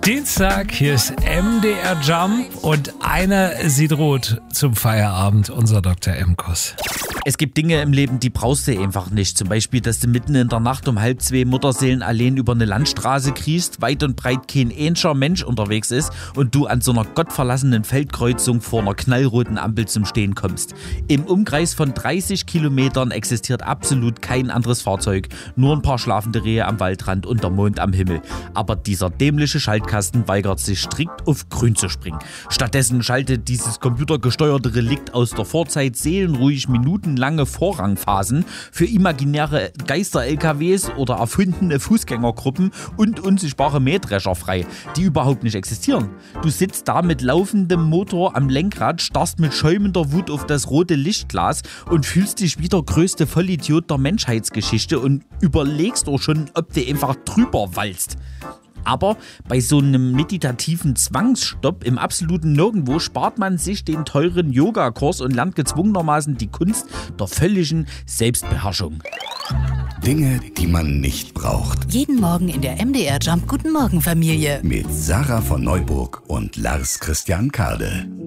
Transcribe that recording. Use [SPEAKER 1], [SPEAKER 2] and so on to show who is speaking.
[SPEAKER 1] Dienstag, hier ist MDR Jump und einer sieht rot zum Feierabend, unser Dr. Imkus.
[SPEAKER 2] Es gibt Dinge im Leben, die brauchst du einfach nicht. Zum Beispiel, dass du mitten in der Nacht um 1:30 Mutterseelen allein über eine Landstraße kriechst, weit und breit kein einziger Mensch unterwegs ist und du an so einer gottverlassenen Feldkreuzung vor einer knallroten Ampel zum Stehen kommst. Im Umkreis von 30 Kilometern existiert absolut kein anderes Fahrzeug, nur ein paar schlafende Rehe am Waldrand und der Mond am Himmel. Aber dieser dämliche Schaltkasten weigert sich strikt auf grün zu springen. Stattdessen schaltet dieses computergesteuerte Relikt aus der Vorzeit seelenruhig minutenlange Vorrangphasen für imaginäre Geister-LKWs oder erfundene Fußgängergruppen und unsichtbare Mähdrescher frei, die überhaupt nicht existieren. Du sitzt da mit laufendem Motor am Lenkrad, starrst mit schäumender Wut auf das rote Lichtglas und fühlst dich wie der größte Vollidiot der Menschheitsgeschichte und überlegst auch schon, ob du einfach drüber walzt. Aber bei so einem meditativen Zwangsstopp im absoluten Nirgendwo spart man sich den teuren Yogakurs und lernt gezwungenermaßen die Kunst der völligen Selbstbeherrschung.
[SPEAKER 3] Dinge, die man nicht braucht.
[SPEAKER 4] Jeden Morgen in der MDR Jump Guten Morgen Familie.
[SPEAKER 3] Mit Sarah von Neuburg und Lars Christian Kade.